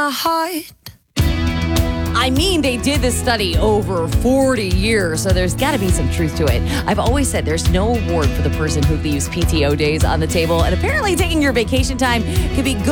my heart. I mean, they did this study over 40 years, so there's got to be some truth to it. I've always said there's no award for the person who leaves PTO days on the table, and apparently taking your vacation time can be good.